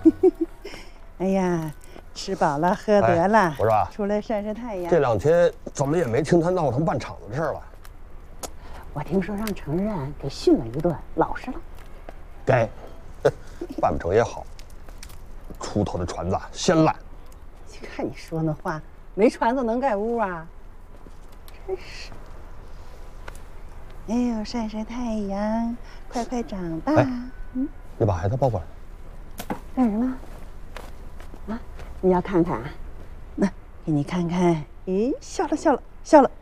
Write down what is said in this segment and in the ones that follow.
哎呀，吃饱了喝得了， 我说出来晒晒太阳。 这2天怎么也没听他闹腾办厂子的事了？ 我听说让程任给训了一顿，老实了。 该，办不成也好。出头的船子先烂。 看你说那话，没船子能盖屋啊？真是。哎呦，晒晒太阳，快快长大。 你把孩子抱过来。 干什么？啊，你要看看？那给你看看。咦，笑了笑了笑了。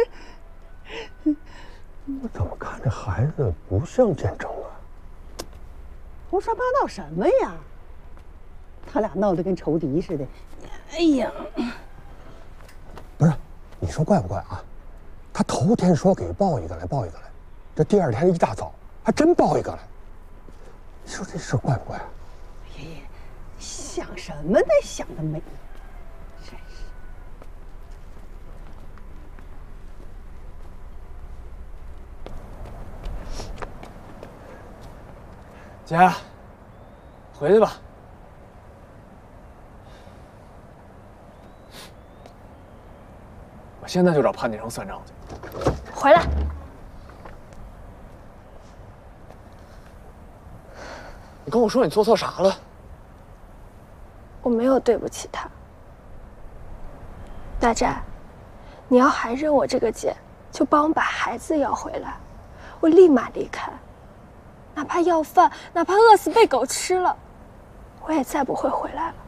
我怎么看这孩子不像建成啊？ 胡说八道什么呀？他俩闹得跟仇敌似的。哎呀， 不是，你说怪不怪啊？他头天说给抱一个来，抱一个来，这第2天一大早还真抱一个来。你说这事怪不怪啊？ 爷爷，想什么呢？想得美！真是。 姐，回去吧。我现在就找潘锦成算账去。 回来！ 你跟我说你做错啥了？ 我没有对不起他。大寨，你要还认我这个姐，就帮我把孩子要回来，我立马离开。哪怕要饭，哪怕饿死被狗吃了，我也再不会回来了。